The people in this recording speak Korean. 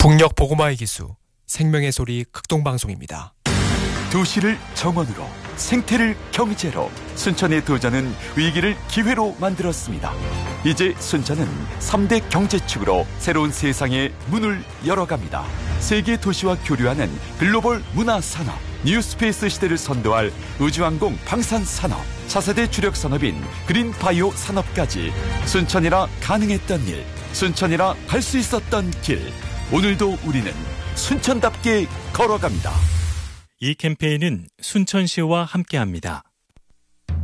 북녘 보고마의 기수 생명의 소리 극동방송입니다. 도시를 정원으로, 생태를 경제로, 순천의 도전은 위기를 기회로 만들었습니다. 이제 순천은 3대 경제축으로 새로운 세상의 문을 열어갑니다. 세계 도시와 교류하는 글로벌 문화산업, 뉴스페이스 시대를 선도할 우주항공 방산산업, 차세대 주력 산업인 그린바이오 산업까지 순천이라 가능했던 일, 순천이라 갈 수 있었던 길, 오늘도 우리는 순천답게 걸어갑니다. 이 캠페인은 순천시와 함께합니다.